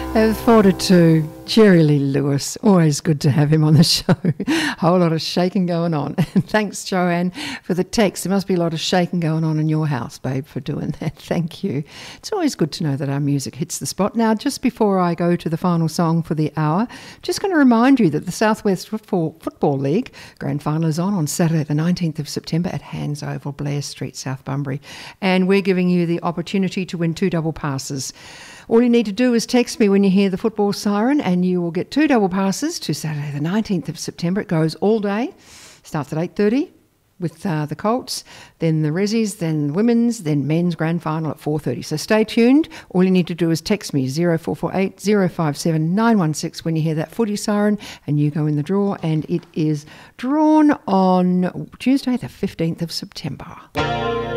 42, Jerry Lee Lewis. Always good to have him on the show. Whole lot of shaking going on. And thanks, Joanne, for the text. There must be a lot of shaking going on in your house, babe, for doing that. Thank you. It's always good to know that our music hits the spot. Now, just before I go to the final song for the hour, just going to remind you that the Southwest Football League Grand Final is on Saturday the 19th of September at Hands Oval, Blair Street, South Bunbury. And we're giving you the opportunity to win 2 double passes. All you need to do is text me when you hear the football siren and you will get 2 double passes to Saturday the 19th of September. It goes all day, starts at 8:30 with the Colts, then the Rezzies, then women's, then men's grand final at 4:30. So stay tuned. All you need to do is text me 0448 057 916 when you hear that footy siren and you go in the draw, and it is drawn on Tuesday the 15th of September.